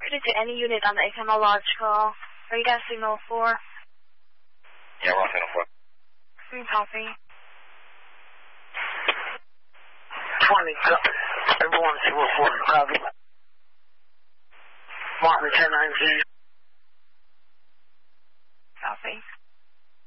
recruited to any unit on the etymological. Are you guys signal 4? Yeah, we're on signal 4. Copy. 20, everyone 204, copy. Martin 1090.